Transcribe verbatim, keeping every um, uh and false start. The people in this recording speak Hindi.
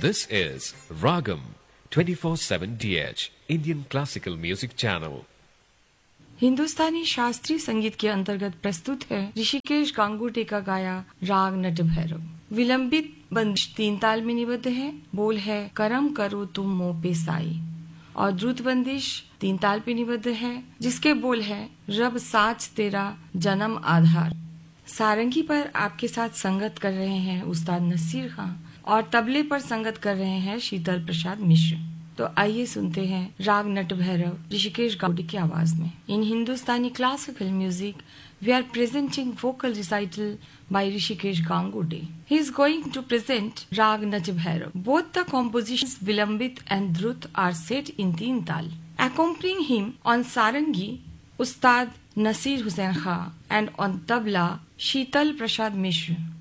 This is Ragam twenty-four seven D H Indian Classical Music Channel. हिंदुस्तानी शास्त्रीय संगीत के अंतर्गत प्रस्तुत है ऋषिकेश गांगुटे का गाया राग नट भैरव। विलंबित बंदिश तीन ताल में निबद्ध है। बोल है करम करो तुम मो पे साई, और द्रुत बंदिश तीन ताल पे निबद्ध है, जिसके बोल है रब साच तेरा जन्म आधार। सारंगी पर आपके साथ संगत कर रहे हैं उस्ताद नसीर खां और तबले पर संगत कर रहे हैं शीतल प्रसाद मिश्र। तो आइए सुनते हैं राग नट भैरव ऋषिकेश गांगुटे की आवाज में। इन हिंदुस्तानी classical music we are presenting vocal recital by Rishikesh Gangude. He is going to present Rag Nat Bhairav. Both the compositions Vilambit and Drut are set in teen tal. Accompanying him on sarangi, Ustad Nasir Hussain Khan, and on tabla Sheetal Prasad Mishra.